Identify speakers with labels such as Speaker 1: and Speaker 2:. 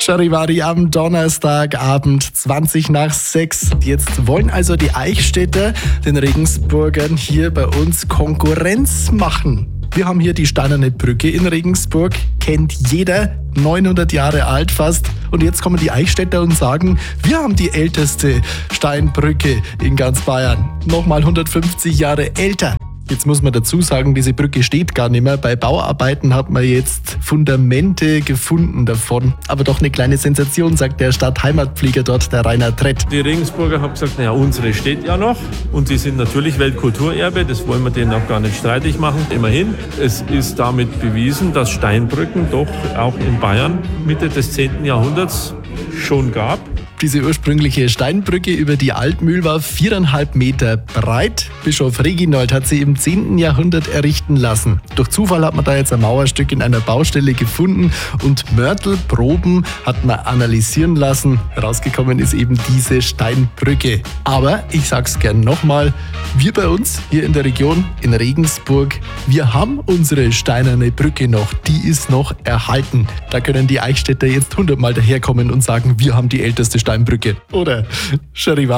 Speaker 1: Charivari am Donnerstagabend, 6:20. Jetzt wollen also die Eichstätter den Regensburgern hier bei uns Konkurrenz machen. Wir haben hier die Steinerne Brücke in Regensburg, kennt jeder, 900 Jahre alt fast. Und jetzt kommen die Eichstätter und sagen, wir haben die älteste Steinbrücke in ganz Bayern. Nochmal 150 Jahre älter. Jetzt muss man dazu sagen, diese Brücke steht gar nicht mehr. Bei Bauarbeiten hat man jetzt Fundamente gefunden davon. Aber doch eine kleine Sensation, sagt der Stadtheimatpfleger dort, der Rainer Trett.
Speaker 2: Die Regensburger haben gesagt, naja, unsere steht ja noch. Und die sind natürlich Weltkulturerbe, das wollen wir denen auch gar nicht streitig machen. Immerhin, es ist damit bewiesen, dass Steinbrücken doch auch in Bayern Mitte des 10. Jahrhunderts schon gab.
Speaker 1: Diese ursprüngliche Steinbrücke über die Altmühl war 4,5 Meter breit. Bischof Reginold hat sie im 10. Jahrhundert errichten lassen. Durch Zufall hat man da jetzt ein Mauerstück in einer Baustelle gefunden und Mörtelproben hat man analysieren lassen. Rausgekommen ist eben diese Steinbrücke. Aber ich sag's gern nochmal, wir bei uns hier in der Region in Regensburg, wir haben unsere steinerne Brücke noch. Die ist noch erhalten. Da können die Eichstätter jetzt 100-mal daherkommen und sagen, wir haben die älteste Steinbrücke. Oder Charivari.